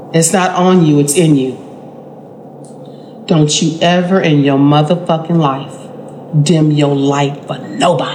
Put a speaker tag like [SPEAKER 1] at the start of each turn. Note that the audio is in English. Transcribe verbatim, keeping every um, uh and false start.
[SPEAKER 1] It's not on you, it's in you. Don't you ever in your motherfucking life dim your light for nobody.